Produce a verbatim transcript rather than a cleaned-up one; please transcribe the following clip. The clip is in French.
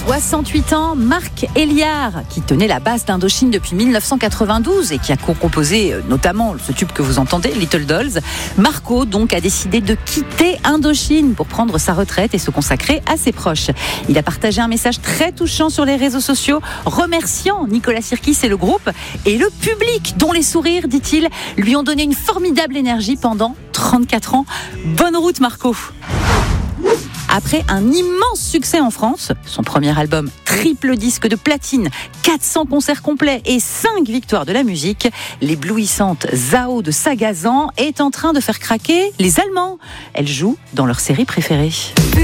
soixante-huit ans, Marc Héliard, qui tenait la basse d'Indochine depuis mille neuf cent quatre-vingt-douze et qui a co-composé notamment ce tube que vous entendez, Little Dolls. Marco, donc, a décidé de quitter Indochine pour prendre sa retraite et se consacrer à ses proches. Il a partagé un message très touchant sur les réseaux sociaux, remerciant Nicolas Sirkis et le groupe et le public, dont les sourires, dit-il, lui ont donné une formidable énergie pendant trente-quatre ans. Bonne route, Marco! Après un immense succès en France, son premier album triple disque de platine, quatre cents concerts complets et cinq victoires de la musique, l'éblouissante Zao de Sagazan est en train de faire craquer les Allemands. Elle joue dans leur série préférée.